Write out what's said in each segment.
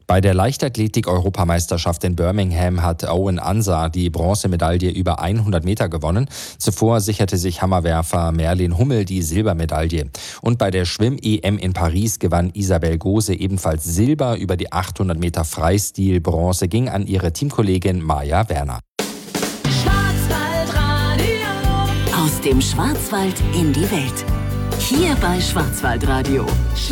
Bei der Leichtathletik-Europameisterschaft in Birmingham hat Owen Ansah die Bronzemedaille über 100 Meter gewonnen. Zuvor sicherte sich Hammerwerfer Merlin Hummel die Silbermedaille. Und bei der Schwimm-EM in Paris gewann Isabel Gose ebenfalls Silber. Über die 800 Meter Freistil. Bronze ging an ihre Teamkollegin Maja Werner. Aus dem Schwarzwald in die Welt. Hier bei Schwarzwaldradio.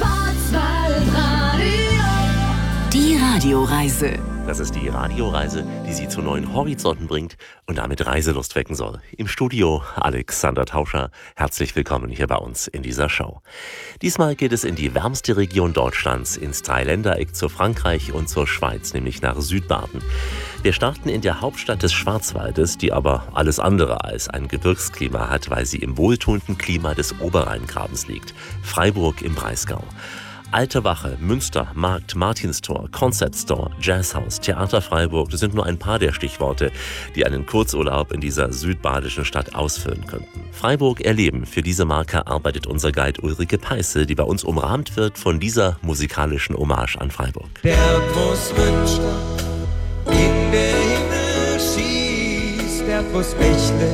Die Radioreise. Das ist die Radioreise, die Sie zu neuen Horizonten bringt und damit Reiselust wecken soll. Im Studio Alexander Tauscher. Herzlich willkommen hier bei uns in dieser Show. Diesmal geht es in die wärmste Region Deutschlands, ins Dreiländereck zu Frankreich und zur Schweiz, nämlich nach Südbaden. Wir starten in der Hauptstadt des Schwarzwaldes, die aber alles andere als ein Gebirgsklima hat, weil sie im wohltuenden Klima des Oberrheingrabens liegt. Freiburg im Breisgau. Alte Wache, Münster, Markt, Martinstor, Concept Store, Jazzhaus, Theater Freiburg, das sind nur ein paar der Stichworte, die einen Kurzurlaub in dieser südbadischen Stadt ausfüllen könnten. Freiburg erleben, für diese Marke arbeitet unser Guide Ulrike Peisse, die bei uns umrahmt wird von dieser musikalischen Hommage an Freiburg. Der Fluss Münster in den Himmel schießt, der Fluss Bächle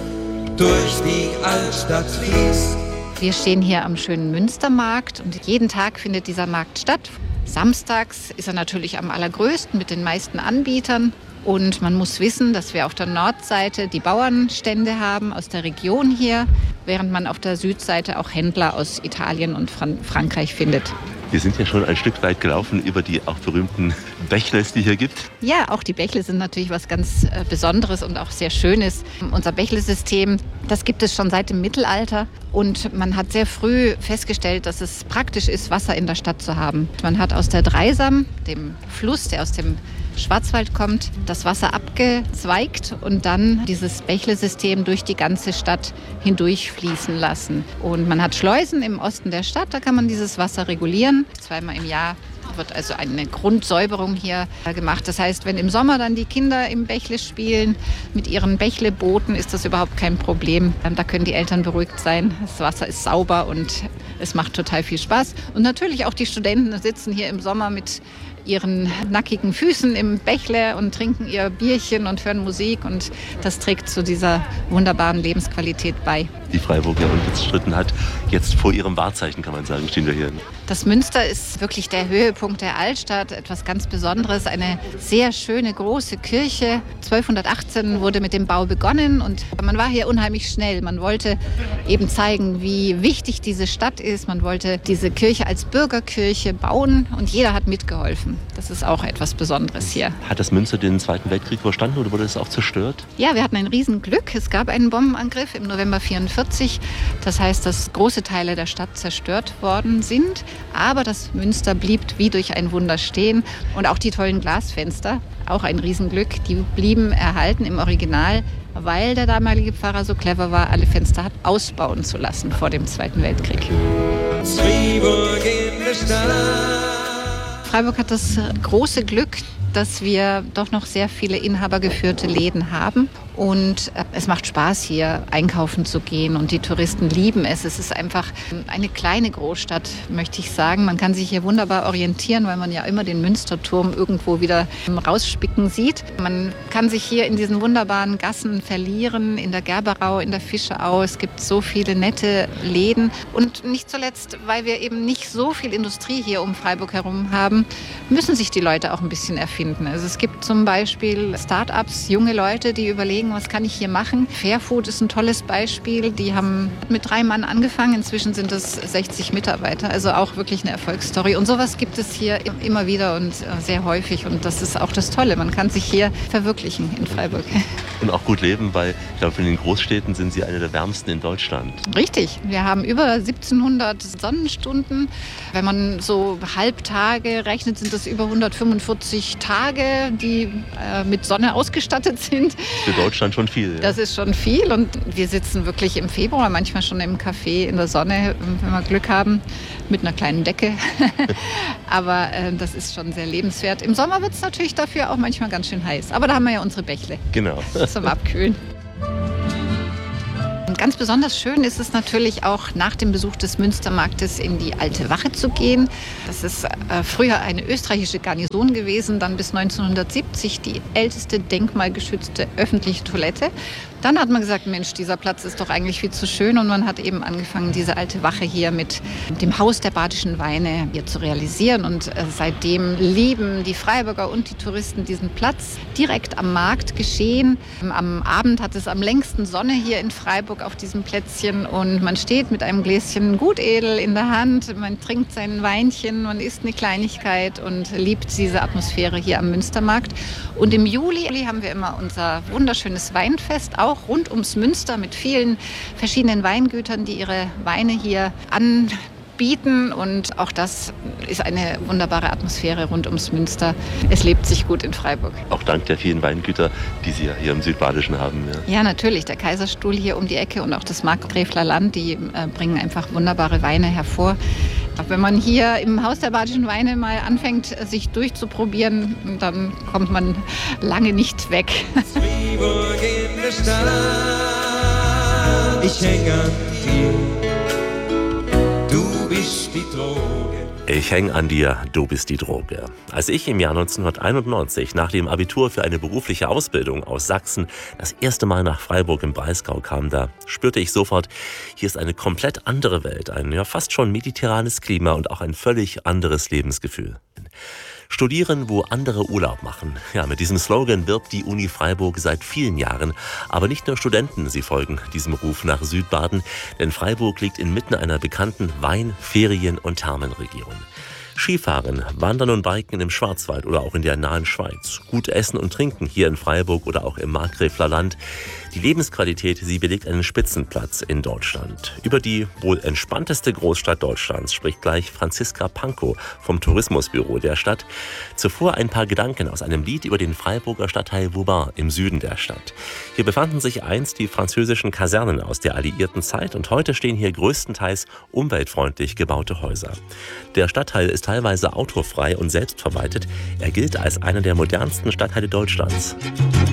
durch die Altstadt fließt. Wir stehen hier am schönen Münstermarkt und jeden Tag findet dieser Markt statt. Samstags ist er natürlich am allergrößten mit den meisten Anbietern. Und man muss wissen, dass wir auf der Nordseite die Bauernstände haben aus der Region hier, während man auf der Südseite auch Händler aus Italien und Frankreich findet. Wir sind ja schon ein Stück weit gelaufen über die auch berühmten Bächles, die hier gibt. Ja, auch die Bächle sind natürlich was ganz Besonderes und auch sehr Schönes. Unser Bächlesystem, das gibt es schon seit dem Mittelalter. Und man hat sehr früh festgestellt, dass es praktisch ist, Wasser in der Stadt zu haben. Man hat aus der Dreisam, dem Fluss, der aus dem Schwarzwald kommt, das Wasser abgezweigt und dann dieses Bächlesystem durch die ganze Stadt hindurch fließen lassen. Und man hat Schleusen im Osten der Stadt, da kann man dieses Wasser regulieren. Zweimal im Jahr wird also eine Grundsäuberung hier gemacht. Das heißt, wenn im Sommer dann die Kinder im Bächle spielen mit ihren Bächlebooten, ist das überhaupt kein Problem. Da können die Eltern beruhigt sein. Das Wasser ist sauber und es macht total viel Spaß. Und natürlich auch die Studenten sitzen hier im Sommer mit ihren nackigen Füßen im Bächle und trinken ihr Bierchen und hören Musik und das trägt zu dieser wunderbaren Lebensqualität bei. Die Freiburg ja unbestritten hat, jetzt vor ihrem Wahrzeichen, kann man sagen, stehen wir hier. Das Münster ist wirklich der Höhepunkt der Altstadt, etwas ganz Besonderes, eine sehr schöne große Kirche. 1218 wurde mit dem Bau begonnen und man war hier unheimlich schnell. Man wollte eben zeigen, wie wichtig diese Stadt ist. Man wollte diese Kirche als Bürgerkirche bauen und jeder hat mitgeholfen. Das ist auch etwas Besonderes hier. Hat das Münster den Zweiten Weltkrieg überstanden oder wurde es auch zerstört? Ja, wir hatten ein Riesenglück. Es gab einen Bombenangriff im November 1944. Das heißt, dass große Teile der Stadt zerstört worden sind. Aber das Münster blieb wie durch ein Wunder stehen. Und auch die tollen Glasfenster, auch ein Riesenglück, die blieben erhalten im Original, weil der damalige Pfarrer so clever war, alle Fenster hat ausbauen zu lassen vor dem Zweiten Weltkrieg. Freiburg in der Stadt. Freiburg hat das große Glück, dass wir doch noch sehr viele inhabergeführte Läden haben. Und es macht Spaß, hier einkaufen zu gehen. Und die Touristen lieben es. Es ist einfach eine kleine Großstadt, möchte ich sagen. Man kann sich hier wunderbar orientieren, weil man ja immer den Münsterturm irgendwo wieder rausspicken sieht. Man kann sich hier in diesen wunderbaren Gassen verlieren, in der Gerberau, in der Fischeau. Es gibt so viele nette Läden. Und nicht zuletzt, weil wir eben nicht so viel Industrie hier um Freiburg herum haben, müssen sich die Leute auch ein bisschen erfinden. Also es gibt zum Beispiel Start-ups, junge Leute, die überlegen, was kann ich hier machen? Fairfood ist ein tolles Beispiel. Die haben mit 3 Mann angefangen. Inzwischen sind es 60 Mitarbeiter. Also auch wirklich eine Erfolgsstory. Und sowas gibt es hier immer wieder und sehr häufig. Und das ist auch das Tolle. Man kann sich hier verwirklichen in Freiburg. Und auch gut leben, weil ich glaube, in den Großstädten sind sie eine der wärmsten in Deutschland. Richtig. Wir haben über 1700 Sonnenstunden. Wenn man so Halbtage rechnet, sind das über 145 Tage, die mit Sonne ausgestattet sind. Für Deutschland schon viel. Ja. Das ist schon viel und wir sitzen wirklich im Februar, manchmal schon im Café in der Sonne, wenn wir Glück haben, mit einer kleinen Decke. Aber das ist schon sehr lebenswert. Im Sommer wird es natürlich dafür auch manchmal ganz schön heiß. Aber da haben wir ja unsere Bächle. Genau. Zum Abkühlen. Ganz besonders schön ist es natürlich auch nach dem Besuch des Münstermarktes in die Alte Wache zu gehen. Das ist früher eine österreichische Garnison gewesen, dann bis 1970 die älteste denkmalgeschützte öffentliche Toilette. Dann hat man gesagt, Mensch, dieser Platz ist doch eigentlich viel zu schön, und man hat eben angefangen, diese Alte Wache hier mit dem Haus der badischen Weine hier zu realisieren, und seitdem lieben die Freiburger und die Touristen diesen Platz direkt am Markt geschehen. Am Abend hat es am längsten Sonne hier in Freiburg auf diesem Plätzchen, und man steht mit einem Gläschen Gutedel in der Hand, man trinkt sein Weinchen, man isst eine Kleinigkeit und liebt diese Atmosphäre hier am Münstermarkt. Und im Juli haben wir immer unser wunderschönes Weinfest, auch rund ums Münster mit vielen verschiedenen Weingütern, die ihre Weine hier anbieten. Und auch das ist eine wunderbare Atmosphäre rund ums Münster. Es lebt sich gut in Freiburg. Auch dank der vielen Weingüter, die Sie ja hier im Südbadischen haben. Ja, natürlich. Der Kaiserstuhl hier um die Ecke und auch das Markgräfler Land, die bringen einfach wunderbare Weine hervor. Wenn man hier im Haus der badischen Weine mal anfängt, sich durchzuprobieren, dann kommt man lange nicht weg. Zwieburg in der Stadt, ich häng an dir, du bist die Droge. Ich häng an dir, du bist die Droge. Als ich im Jahr 1991 nach dem Abitur für eine berufliche Ausbildung aus Sachsen das erste Mal nach Freiburg im Breisgau kam, da spürte ich sofort, hier ist eine komplett andere Welt, ein ja fast schon mediterranes Klima und auch ein völlig anderes Lebensgefühl. Studieren, wo andere Urlaub machen. Ja, mit diesem Slogan wirbt die Uni Freiburg seit vielen Jahren. Aber nicht nur Studenten, sie folgen diesem Ruf nach Südbaden, denn Freiburg liegt inmitten einer bekannten Wein-, Ferien- und Thermenregion. Skifahren, Wandern und Biken im Schwarzwald oder auch in der nahen Schweiz. Gut essen und trinken hier in Freiburg oder auch im Markgräfler Land. Die Lebensqualität, sie belegt einen Spitzenplatz in Deutschland. Über die wohl entspannteste Großstadt Deutschlands spricht gleich Franziska Pankow vom Tourismusbüro der Stadt. Zuvor ein paar Gedanken aus einem Lied über den Freiburger Stadtteil Vauban im Süden der Stadt. Hier befanden sich einst die französischen Kasernen aus der alliierten Zeit, und heute stehen hier größtenteils umweltfreundlich gebaute Häuser. Der Stadtteil ist teilweise autofrei und selbstverwaltet. Er gilt als einer der modernsten Stadtteile Deutschlands.